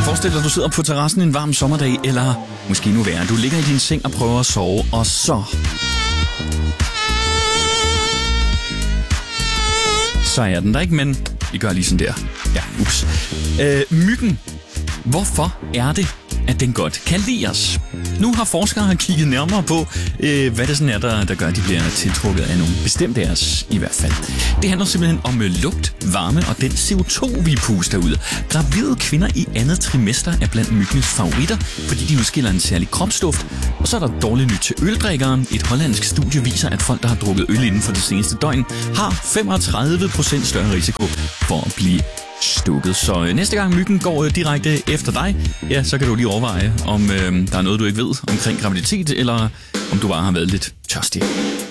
Forestil dig, at du sidder på terrassen en varm sommerdag, eller måske nu værre, du ligger i din seng og prøver at sove, og så er den der ikke, men vi gør lige sådan der. Ja, ups. Myggen. Hvorfor er det, at den godt kan lide os? Nu har forskere kigget nærmere på, hvad det sådan er, der gør, at de bliver tiltrukket af nogle bestemte af os i hvert fald. Det handler simpelthen om lugt, varme og den CO2, vi puster ud. Gravide kvinder i andet trimester er blandt myggenes favoritter, fordi de udskiller en særlig kropsduft. Og så er der dårligt nyt til øldrikkeren. Et hollandsk studie viser, at folk, der har drukket øl inden for det seneste døgn, har 35% større risiko for at blive stukket. Så næste gang myggen går direkte efter dig, ja, så kan du lige overveje, om der er noget, du ikke ved omkring graviditet, eller om du bare har været lidt tørstig.